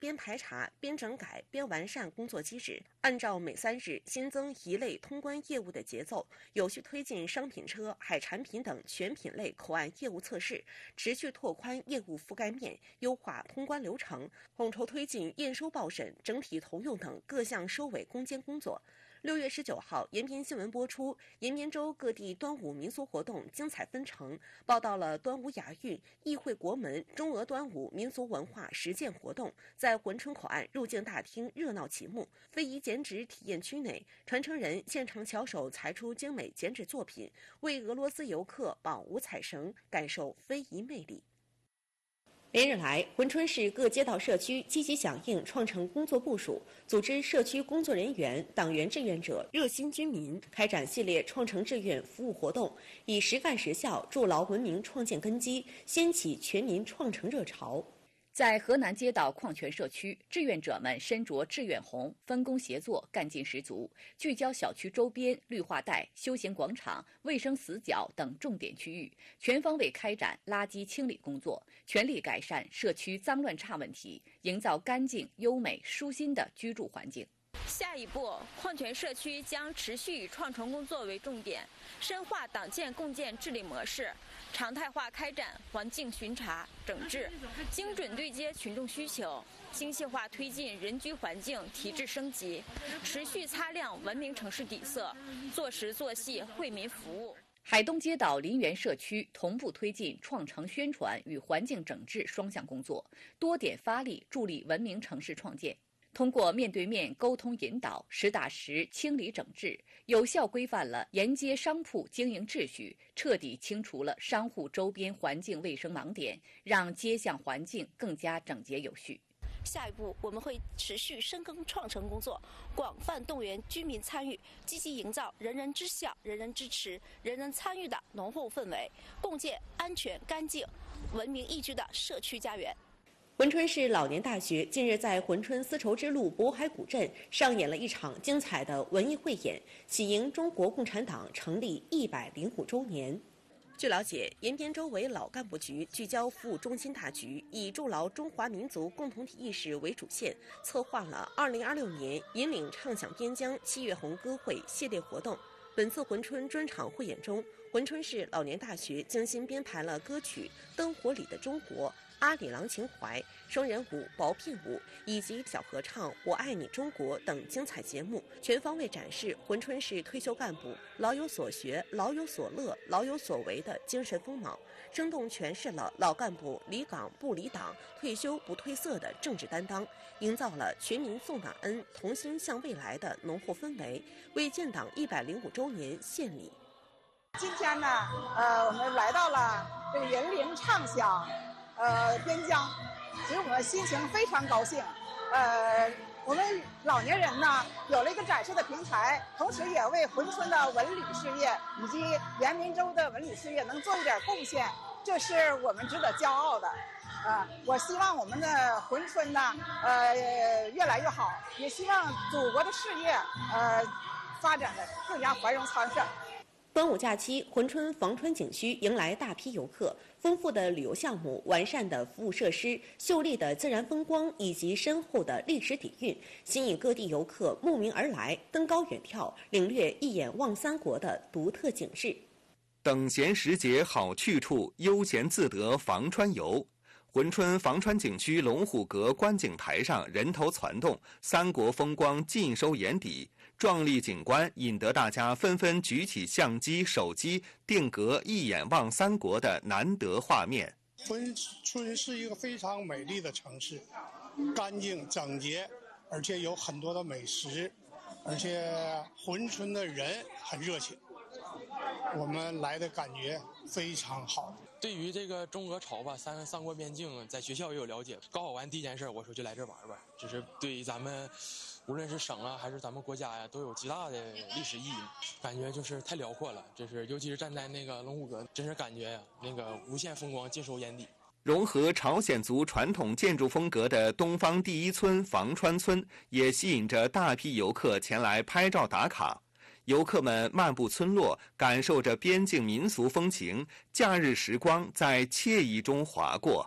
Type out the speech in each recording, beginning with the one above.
边排查、边整改、边完善工作机制，按照每3日新增1类通关业务的节奏，有序推进商品车、海产品等全品类口岸业务测试，持续拓宽业务覆盖面，优化通关流程，统筹推进验收报审、整体投用等各项收尾攻坚工作。6月19号，延边新闻播出，延边州各地端午民俗活动精彩纷呈，报道了端午雅运、议会国门、中俄端午民俗文化实践活动在珲春口岸入境大厅热闹启幕。非遗剪纸体验区内，传承人现场巧手裁出精美剪纸作品，为俄罗斯游客绑五彩绳，感受非遗魅力。连日来，珲春市各街道社区积极响应创城工作部署，组织社区工作人员、党员志愿者、热心居民开展系列创城志愿服务活动，以实干实效筑牢文明创建根基，掀起全民创城热潮。 在河南街道矿泉社区，志愿者们身着志愿红，分工协作，干劲十足，聚焦小区周边绿化带、休闲广场、卫生死角等重点区域，全方位开展垃圾清理工作，全力改善社区脏乱差问题，营造干净、优美、舒心的居住环境。 下一步，矿泉社区将持续以创城工作为重点，深化党建共建治理模式，常态化开展环境巡查整治，精准对接群众需求，精细化推进人居环境提质升级，持续擦亮文明城市底色，做实做细惠民服务。 海东街道林园社区同步推进创城宣传与环境整治双项工作，多点发力助力文明城市创建。通过面对面沟通引导、实打实清理整治，有效规范了沿街商铺经营秩序，彻底清除了商户周边环境卫生盲点，让街巷环境更加整洁有序。 下一步，我们会持续深耕创城工作，广泛动员居民参与，积极营造人人知晓、人人支持、人人参与的浓厚氛围，共建安全、干净、文明宜居的社区家园。 珲春市老年大学近日在珲春丝绸之路渤海古镇上演了一场精彩的文艺汇演，喜迎中国共产党成立105周年。据了解，延边州委老干部局聚焦服务中心大局，以筑牢中华民族共同体意识为主线，策划了2026年引领畅响边疆7月红歌会系列活动。本次珲春专场汇演中，珲春市老年大学精心编排了歌曲《灯火里的中国》、阿里郎情怀、双人舞、薄片舞以及小合唱《我爱你中国》等精彩节目，全方位展示珲春市退休干部老有所学、老有所乐、老有所为的精神风貌，生动诠释了老干部离岗不离党、退休不褪色的政治担当，营造了全民送党恩、同心向未来的浓厚氛围，为建党105周年献礼。 今天呢，我们来到了这个引领畅想边疆，其实我们心情非常高兴。我们老年人呢有了一个展示的平台，同时也为珲春的文旅事业以及延边州的文旅事业能做一点贡献，这是我们值得骄傲的。我希望我们的珲春呢，越来越好，也希望祖国的事业发展的更加繁荣昌盛。 端午假期，珲春防川景区迎来大批游客，丰富的旅游项目、完善的服务设施、秀丽的自然风光以及深厚的历史底蕴，吸引各地游客慕名而来，登高远眺，领略一眼望三国的独特景致。 等闲时节好去处，悠闲自得防川游。珲春防川景区龙虎阁观景台上人头攒动，三国风光尽收眼底，壮丽景观引得大家纷纷举起相机、手机，定格一眼望三国的难得画面。 珲春是一个非常美丽的城市，干净整洁，而且有很多的美食，而且珲春的人很热情，我们来的感觉非常好。 对于这个中俄朝吧，三国边境，在学校也有了解。高考完第一件事，我说就来这玩玩，这是对于咱们无论是省啊还是咱们国家呀，都有极大的历史意义。感觉就是太辽阔了，这是尤其是站在那个龙虎阁，真是感觉呀，那个无限风光尽收眼底。 融合朝鲜族传统建筑风格的东方第一村防川村，也吸引着大批游客前来拍照打卡。游客们漫步村落，感受着边境民俗风情，假日时光在惬意中划过。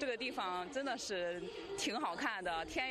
这个地方真的是挺好看的，天